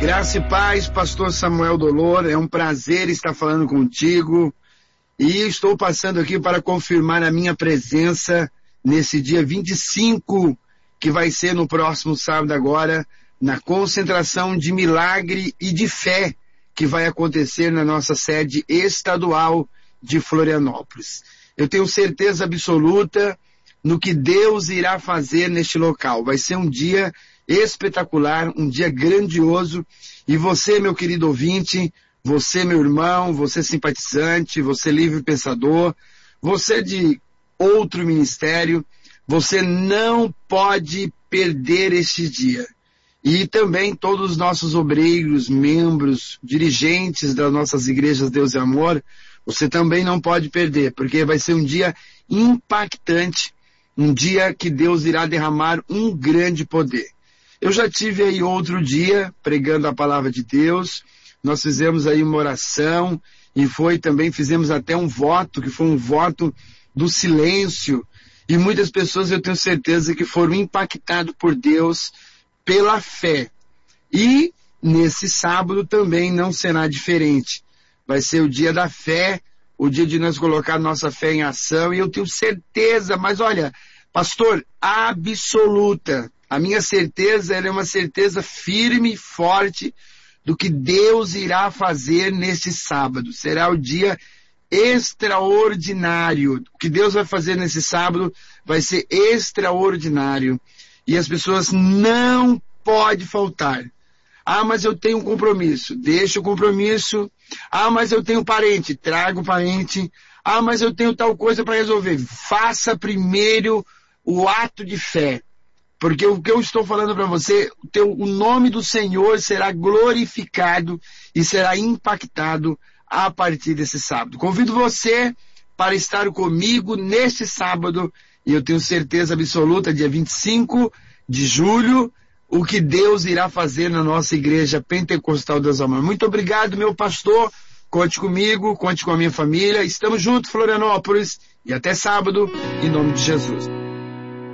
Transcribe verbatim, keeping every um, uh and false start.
Graça e paz, pastor Samuel Dolor, é um prazer estar falando contigo e estou passando aqui para confirmar a minha presença nesse dia vinte e cinco, que vai ser no próximo sábado agora, na concentração de milagre e de fé que vai acontecer na nossa sede estadual de Florianópolis. Eu tenho certeza absoluta no que Deus irá fazer neste local. Vai ser um dia espetacular, um dia grandioso, e você, meu querido ouvinte, você, meu irmão, você simpatizante, você livre pensador, você de outro ministério, você não pode perder este dia. E também todos os nossos obreiros, membros, dirigentes das nossas igrejas Deus e Amor, você também não pode perder, porque vai ser um dia impactante, um dia que Deus irá derramar um grande poder. Eu já tive aí outro dia pregando a palavra de Deus, nós fizemos aí uma oração e foi também, fizemos até um voto, que foi um voto do silêncio, e muitas pessoas eu tenho certeza que foram impactadas por Deus pela fé. E nesse sábado também não será diferente. Vai ser o dia da fé, o dia de nós colocar nossa fé em ação, e eu tenho certeza, mas olha, pastor, absoluta, a minha certeza ela é uma certeza firme e forte do que Deus irá fazer neste sábado. Será o dia extraordinário. O que Deus vai fazer nesse sábado vai ser extraordinário. E as pessoas não podem faltar. Ah, mas eu tenho um compromisso. Deixa o compromisso. Ah, mas eu tenho parente. Traga o parente. Ah, mas eu tenho tal coisa para resolver. Faça primeiro o ato de fé. Porque o que eu estou falando para você, o, teu, o nome do Senhor será glorificado e será impactado a partir desse sábado. Convido você para estar comigo neste sábado, e eu tenho certeza absoluta, dia vinte e cinco de julho, o que Deus irá fazer na nossa igreja Pentecostal Deus Amor. Muito obrigado, meu pastor. Conte comigo, conte com a minha família. Estamos juntos, Florianópolis, e até sábado, em nome de Jesus.